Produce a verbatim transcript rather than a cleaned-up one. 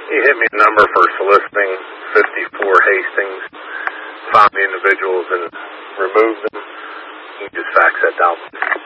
He hit me a number for soliciting fifty-four Hastings, found the individuals and removed them. You can just fax that down.